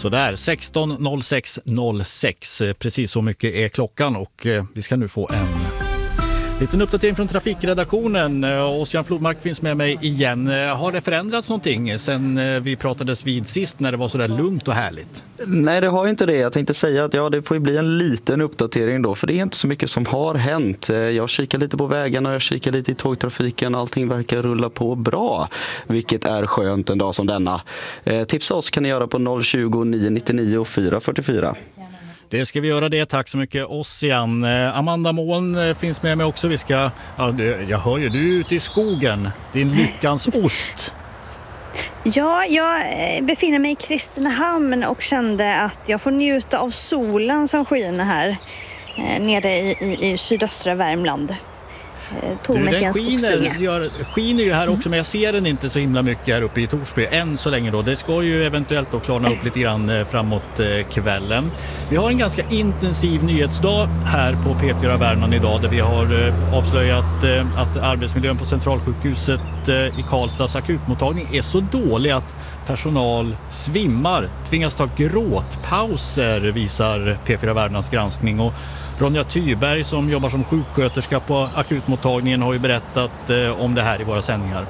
Sådär, 16.06.06. Precis så mycket är klockan och vi ska nu få en liten uppdatering från trafikredaktionen. Ossian Flodmark finns med mig igen. Har det förändrats någonting sen vi pratades vid sist när det var så där lugnt och härligt? Nej, det har inte det. Jag tänkte säga att det får ju bli en liten uppdatering då, för det är inte så mycket som har hänt. Jag kikar lite på vägarna, jag kikar lite i tågtrafiken. Allting verkar rulla på bra, vilket är skönt en dag som denna. Tipsa oss kan ni göra på 020 999 och 444. Det ska vi göra det. Tack så mycket, Ossian. Amanda Moln finns med mig också. Jag hör ju, du är ute i skogen. Din lyckans ost. Ja, jag befinner mig i Kristinehamn och kände att jag får njuta av solen som skiner här nere i sydöstra Värmland. Den skiner ju här också, men jag ser den inte så himla mycket här uppe i Torsby än så länge då. Det ska ju eventuellt då klarna upp lite grann framåt kvällen. Vi har en ganska intensiv nyhetsdag här på P4 Värmland idag, där vi har avslöjat att arbetsmiljön på Centralsjukhuset i Karlstads akutmottagning är så dålig att personal svimmar, tvingas ta gråtpauser, visar P4 Värmlands granskning. Och Ronja Thyberg som jobbar som sjuksköterska på akutmottagningen har ju berättat om det här i våra sändningar.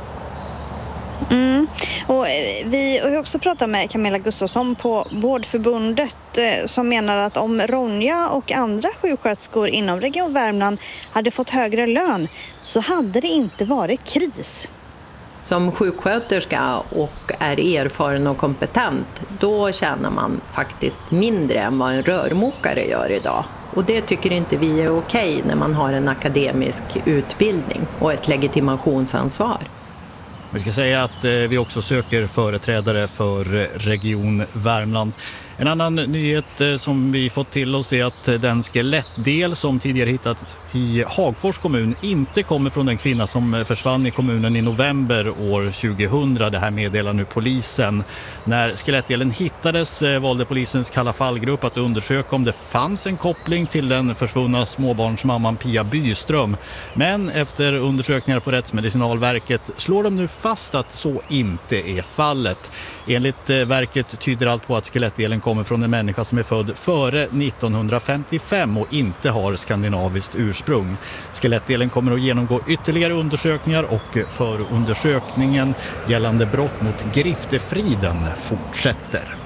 Och vi har också pratat med Camilla Gustafsson på Vårdförbundet som menar att om Ronja och andra sjuksköterskor inom Region Värmland hade fått högre lön så hade det inte varit kris. Som sjuksköterska och är erfaren och kompetent, då tjänar man faktiskt mindre än vad en rörmokare gör idag. Och det tycker inte vi är okej när man har en akademisk utbildning och ett legitimationsansvar. Vi ska säga att vi också söker företrädare för Region Värmland. En annan nyhet som vi fått till oss är att den skelettdel som tidigare hittat i Hagfors kommun inte kommer från den kvinna som försvann i kommunen i november år 2000. Det här meddelar nu polisen. När skelettdelen hittades valde polisens kalla fallgrupp att undersöka om det fanns en koppling till den försvunna småbarnsmamman Pia Byström. Men efter undersökningar på Rättsmedicinalverket slår de nu fast att så inte är fallet. Enligt verket tyder allt på att skelettdelen kommer från en människa som är född före 1955 och inte har skandinaviskt ursprung. Skelettdelen kommer att genomgå ytterligare undersökningar och förundersökningen gällande brott mot griftefriden fortsätter.